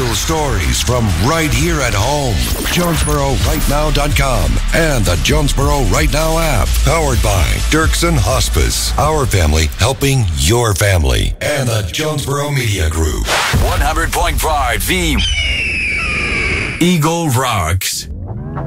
Real stories from right here at home. JonesboroRightNow.com and the Jonesboro Right Now app. Powered by Dirksen Hospice. Our family helping your family. And the Jonesboro Media Group. 100.5 The Eagle Rocks.